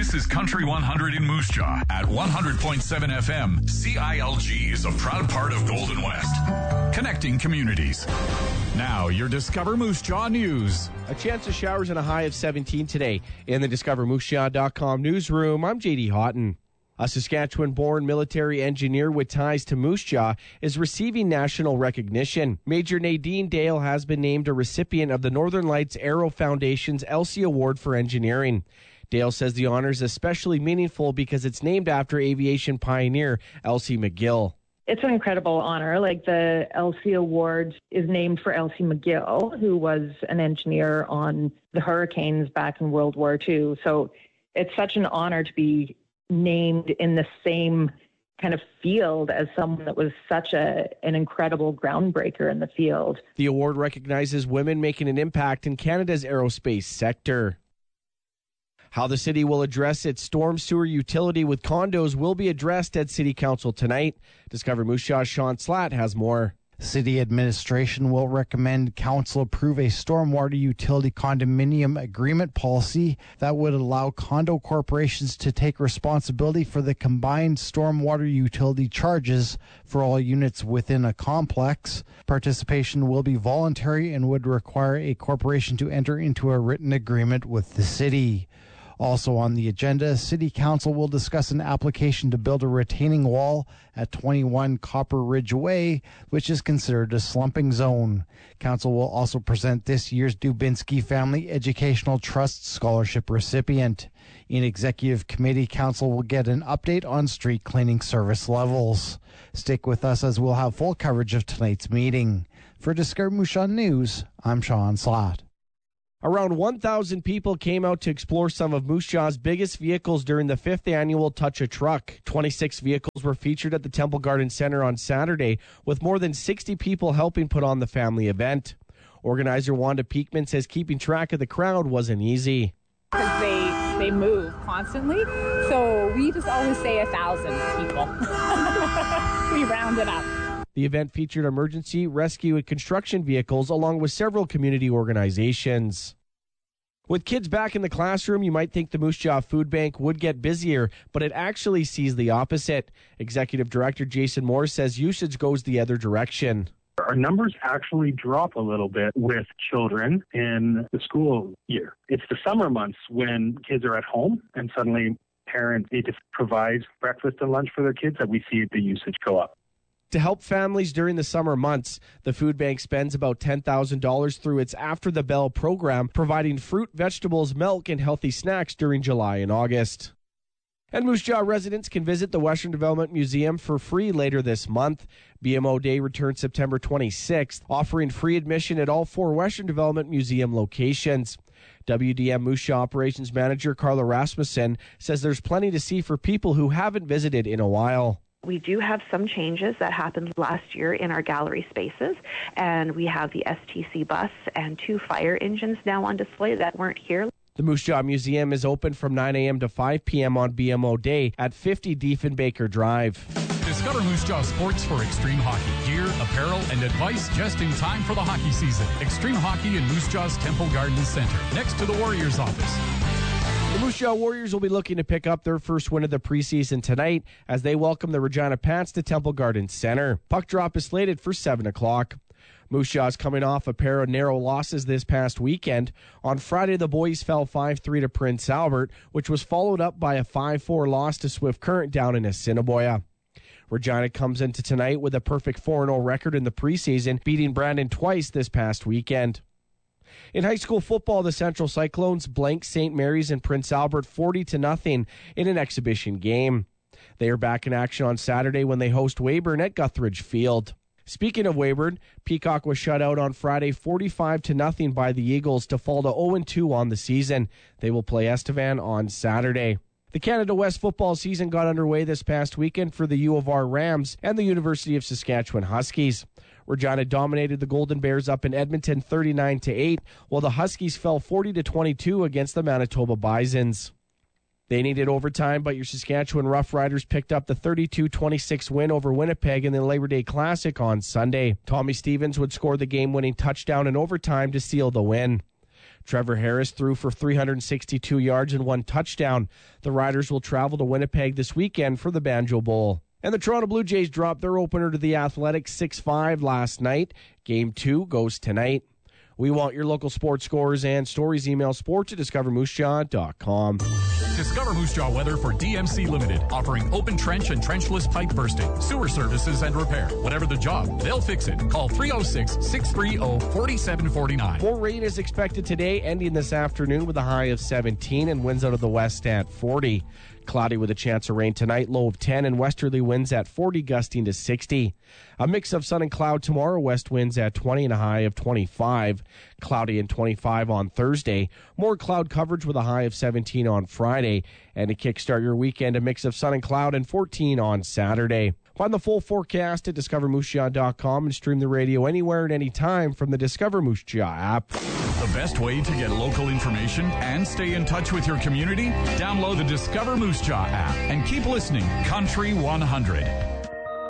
This is Country 100 in Moose Jaw at 100.7 FM. CILG is a proud part of Golden West, connecting communities. Now, your Discover Moose Jaw news. A chance of showers and a high of 17 today. In the DiscoverMooseJaw.com newsroom, I'm J.D. Houghton. A Saskatchewan-born military engineer with ties to Moose Jaw is receiving national recognition. Major Nadine Dale has been named a recipient of the Northern Lights Aero Foundation's Elsie Award for Engineering. Dale says the honor is especially meaningful because it's named after aviation pioneer Elsie McGill. It's an incredible honor. Like, the Elsie Award is named for Elsie McGill, who was an engineer on the hurricanes back in World War II. So it's such an honor to be named in the same kind of field as someone that was such an incredible groundbreaker in the field. The award recognizes women making an impact in Canada's aerospace sector. How the city will address its storm sewer utility with condos will be addressed at City Council tonight. Discover Moose Jaw's Sean Slatt has more. City administration will recommend council approve a stormwater utility condominium agreement policy that would allow condo corporations to take responsibility for the combined stormwater utility charges for all units within a complex. Participation will be voluntary and would require a corporation to enter into a written agreement with the city. Also on the agenda, City Council will discuss an application to build a retaining wall at 21 Copper Ridge Way, which is considered a slumping zone. Council will also present this year's Dubinsky Family Educational Trust Scholarship recipient. In Executive Committee, Council will get an update on street cleaning service levels. Stick with us as we'll have full coverage of tonight's meeting. For Discover Moose Jaw News, I'm Sean Slatt. Around 1,000 people came out to explore some of Moose Jaw's biggest vehicles during the 5th annual Touch a Truck. 26 vehicles were featured at the Temple Garden Center on Saturday, with more than 60 people helping put on the family event. Organizer Wanda Peakman says keeping track of the crowd wasn't easy. Because they move constantly, so we just always say 1,000 people. We round it up. The event featured emergency, rescue, and construction vehicles along with several community organizations. With kids back in the classroom, you might think the Moose Jaw Food Bank would get busier, but it actually sees the opposite. Executive Director Jason Moore says usage goes the other direction. Our numbers actually drop a little bit with children in the school year. It's the summer months when kids are at home and suddenly parents need to provide breakfast and lunch for their kids that we see the usage go up. To help families during the summer months, the food bank spends about $10,000 through its After the Bell program, providing fruit, vegetables, milk, and healthy snacks during July and August. And Moose Jaw residents can visit the Western Development Museum for free later this month. BMO Day returns September 26th, offering free admission at all 4 Western Development Museum locations. WDM Moose Jaw Operations Manager Carla Rasmussen says there's plenty to see for people who haven't visited in a while. We do have some changes that happened last year in our gallery spaces, and we have the STC bus and 2 fire engines now on display that weren't here. The Moose Jaw Museum is open from 9 a.m. to 5 p.m. on BMO Day at 50 Diefenbaker Drive. Discover Moose Jaw Sports for extreme hockey. Gear, apparel, and advice just in time for the hockey season. Extreme Hockey in Moose Jaw's Temple Garden Center, next to the Warriors office. The Moose Jaw Warriors will be looking to pick up their first win of the preseason tonight as they welcome the Regina Pats to Temple Garden Center. Puck drop is slated for 7 o'clock. Moose Jaw is coming off a pair of narrow losses this past weekend. On Friday, the boys fell 5-3 to Prince Albert, which was followed up by a 5-4 loss to Swift Current down in Assiniboia. Regina comes into tonight with a perfect 4-0 record in the preseason, beating Brandon twice this past weekend. In high school football, the Central Cyclones blanked St. Mary's and Prince Albert 40-0 in an exhibition game. They are back in action on Saturday when they host Weyburn at Guthridge Field. Speaking of Weyburn, Peacock was shut out on Friday 45-0 by the Eagles to fall to 0-2 on the season. They will play Estevan on Saturday. The Canada West football season got underway this past weekend for the U of R Rams and the University of Saskatchewan Huskies. Regina dominated the Golden Bears up in Edmonton 39-8, while the Huskies fell 40-22 against the Manitoba Bisons. They needed overtime, but your Saskatchewan Roughriders picked up the 32-26 win over Winnipeg in the Labor Day Classic on Sunday. Tommy Stevens would score the game-winning touchdown in overtime to seal the win. Trevor Harris threw for 362 yards and 1 touchdown. The Riders will travel to Winnipeg this weekend for the Banjo Bowl. And the Toronto Blue Jays dropped their opener to the Athletics 6-5 last night. Game 2 goes tonight. We want your local sports scores and stories. Email sport@discovermoosejaw.com. Discover Moose Jaw weather for DMC Limited, offering open trench and trenchless pipe bursting, sewer services and repair. Whatever the job, they'll fix it. Call 306-630-4749. More rain is expected today, ending this afternoon with a high of 17 and winds out of the west at 40. Cloudy with a chance of rain tonight, low of 10, and westerly winds at 40, gusting to 60. A mix of sun and cloud tomorrow, west winds at 20 and a high of 25. Cloudy and 25 on Thursday. More cloud coverage with a high of 17 on Friday. And to kickstart your weekend, a mix of sun and cloud and 14 on Saturday. Find the full forecast at discovermoosejaw.com and stream the radio anywhere at any time from the Discover Moose Jaw app. The best way to get local information and stay in touch with your community? Download the Discover Moose Jaw app and keep listening. Country 100.